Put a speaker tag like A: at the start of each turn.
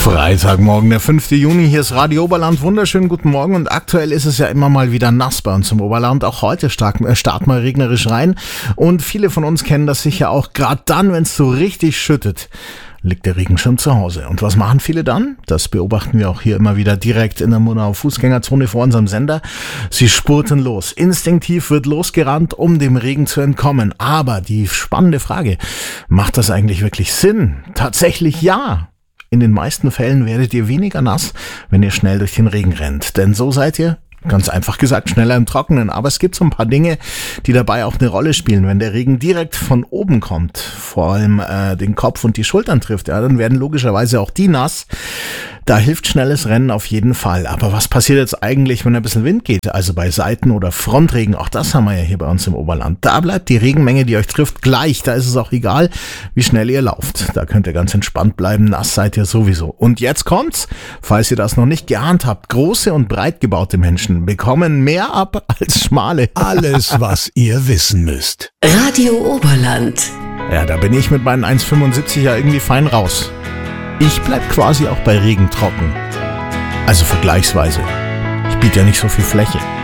A: Freitagmorgen, der 5. Juni, hier ist Radio Oberland. Wunderschönen guten Morgen und aktuell ist es ja immer mal wieder nass bei uns im Oberland. Auch heute starten wir regnerisch rein und viele von uns kennen das sicher auch. Gerade dann, wenn es so richtig schüttet, liegt der Regenschirm zu Hause. Und was machen viele dann? Das beobachten wir auch hier immer wieder direkt in der Murnau-Fußgängerzone vor unserem Sender. Sie spurten los. Instinktiv wird losgerannt, um dem Regen zu entkommen. Aber die spannende Frage, macht das eigentlich wirklich Sinn? Tatsächlich ja. In den meisten Fällen werdet ihr weniger nass, wenn ihr schnell durch den Regen rennt. Denn so seid ihr, ganz einfach gesagt, schneller im Trockenen. Aber es gibt so ein paar Dinge, die dabei auch eine Rolle spielen. Wenn der Regen direkt von oben kommt, vor allem den Kopf und die Schultern trifft, ja, dann werden logischerweise auch die nass. Da hilft schnelles Rennen auf jeden Fall. Aber was passiert jetzt eigentlich, wenn ein bisschen Wind geht? Also bei Seiten- oder Frontregen, auch das haben wir ja hier bei uns im Oberland. Da bleibt die Regenmenge, die euch trifft, gleich. Da ist es auch egal, wie schnell ihr lauft. Da könnt ihr ganz entspannt bleiben. Nass seid ihr sowieso. Und jetzt kommt's, falls ihr das noch nicht geahnt habt. Große und breit gebaute Menschen bekommen mehr ab als schmale.
B: Alles, was ihr wissen müsst.
C: Radio Oberland.
A: Ja, da bin ich mit meinen 1,75 ja irgendwie fein raus. Ich bleib quasi auch bei Regen trocken. Also vergleichsweise. Ich biete ja nicht so viel Fläche.